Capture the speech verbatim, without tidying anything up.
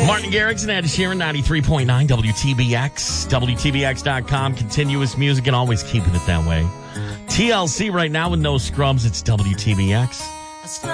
Martin Garrix and Ed Sheeran, ninety-three point nine W T B X. W T B X dot com, continuous music and always keeping it that way. T L C right now with no scrubs. It's W T B X.